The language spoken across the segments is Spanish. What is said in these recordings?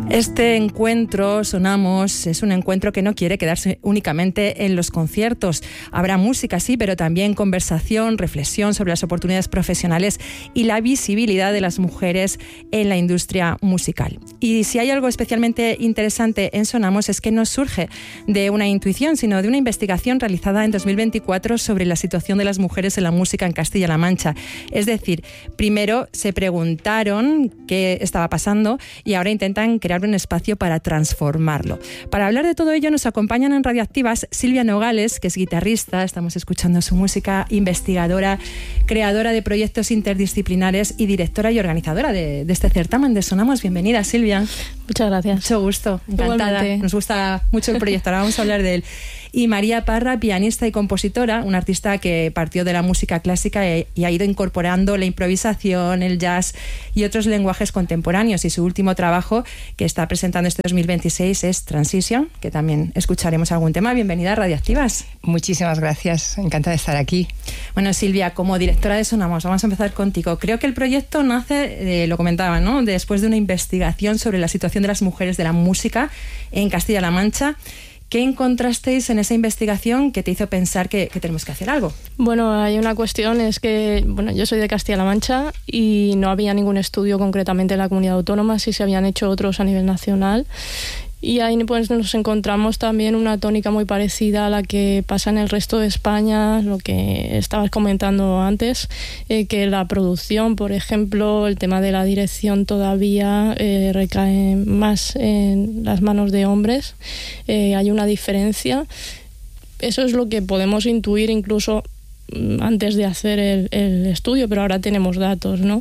Este encuentro, Sonamos, es un encuentro que no quiere quedarse únicamente en los conciertos. Habrá música, sí, pero también conversación, reflexión sobre las oportunidades profesionales y la visibilidad de las mujeres en la industria musical. Y si hay algo especialmente interesante en Sonamos es que no surge de una intuición, sino de una investigación realizada en 2024 sobre la situación de las mujeres en la música en Castilla-La Mancha. Es decir, primero se preguntaron qué estaba pasando y ahora intentan crear un espacio para transformarlo. Para hablar de todo ello nos acompañan en Radioactivas Silvia Nogales, que es guitarrista, estamos escuchando su música, investigadora, creadora de proyectos interdisciplinares y directora y organizadora de este certamen de Sonamos. Bienvenida, Silvia. Muchas gracias. Mucho gusto, encantada. Igualmente. Nos gusta mucho el proyecto, ahora vamos a hablar de él. Y María Parra, pianista y compositora, una artista que partió de la música clásica y ha ido incorporando la improvisación, el jazz y otros lenguajes contemporáneos. Y su último trabajo, que está presentando este 2026, es Transition, que también escucharemos algún tema. Bienvenida a Radioactivas. Muchísimas gracias, encantada de estar aquí. Bueno, Silvia, como directora de Sonamos, vamos a empezar contigo. Creo que el proyecto nace, lo comentaba, ¿no?, después de una investigación sobre la situación de las mujeres de la música en Castilla-La Mancha. ¿Qué encontrasteis en esa investigación que te hizo pensar que tenemos que hacer algo? Bueno, hay una cuestión, es que yo soy de Castilla-La Mancha y no había ningún estudio concretamente en la comunidad autónoma, sí se habían hecho otros a nivel nacional. Y ahí pues nos encontramos también una tónica muy parecida a la que pasa en el resto de España, lo que estabas comentando antes, que la producción, por ejemplo, el tema de la dirección todavía recae más en las manos de hombres. Hay una diferencia. Eso es lo que podemos intuir incluso antes de hacer el estudio, pero ahora tenemos datos, ¿no?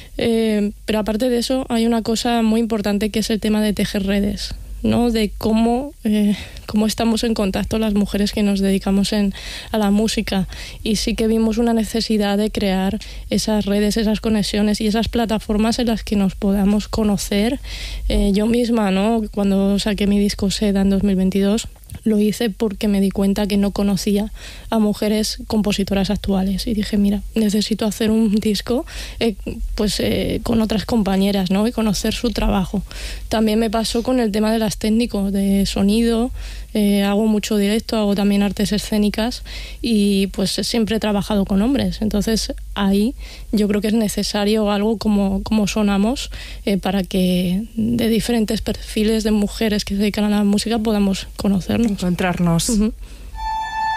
Pero aparte de eso, hay una cosa muy importante que es el tema de tejer redes, ¿no? De cómo estamos en contacto las mujeres que nos dedicamos a la música, y sí que vimos una necesidad de crear esas redes, esas conexiones y esas plataformas en las que nos podamos conocer. Yo misma, ¿no?, cuando saqué mi disco Seda en 2022, lo hice porque me di cuenta que no conocía a mujeres compositoras actuales y dije, mira, necesito hacer un disco con otras compañeras, ¿no?, y conocer su trabajo. También me pasó con el tema de las técnicos de sonido. Hago mucho directo, hago también artes escénicas y pues siempre he trabajado con hombres. Entonces ahí yo creo que es necesario algo como Sonamos, para que de diferentes perfiles de mujeres que se dedican a la música podamos conocernos. Encontrarnos. Uh-huh.